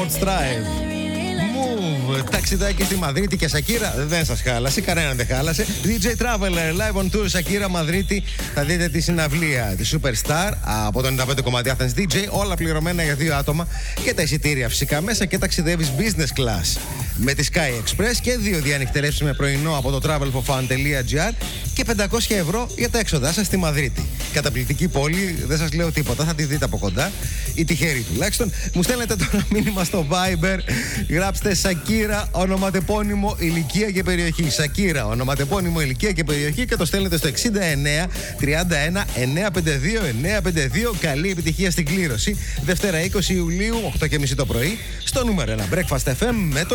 Sports Drive. Move. Ταξιδάκι στη Μαδρίτη και Σακύρα δεν σας χάλασε, κανέναν δεν χάλασε. DJ Traveler, live on tour Σακύρα Μαδρίτη. Θα δείτε τη συναυλία τη Superstar από το 95 Athens DJ. Όλα πληρωμένα για 2 άτομα και τα εισιτήρια φυσικά μέσα και ταξιδεύεις business class με τη Sky Express και 2 διανυκτερεύσεις με πρωινό από το travelforfun.gr και 500 ευρώ για τα έξοδά σας στη Μαδρίτη. Καταπληκτική πόλη, δεν σας λέω τίποτα, θα τη δείτε από κοντά ή τυχερή τουλάχιστον. Μου στέλνετε τώρα μήνυμα στο Viber, γράψτε Σακύρα, ονοματεπώνυμο, ηλικία και περιοχή. Σακύρα, ονοματεπώνυμο, ηλικία και περιοχή και το στέλνετε στο 69 31 952 952. Καλή επιτυχία στην κλήρωση. Δευτέρα 20 Ιουλίου, 8.30 το πρωί, στο νούμερο 1 Breakfast FM με το